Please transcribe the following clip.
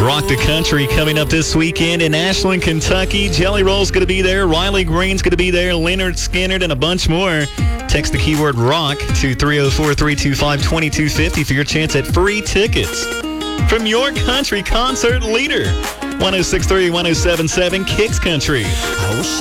Rock the Country coming up this weekend in Ashland, Kentucky. Jelly Roll's going to be there. Riley Green's going to be there. Leonard Skinner and a bunch more. Text the keyword ROCK to 304-325-2250 for your chance at free tickets from your country concert leader. 106.3, 107.7 Kicks Country. Oh, shit.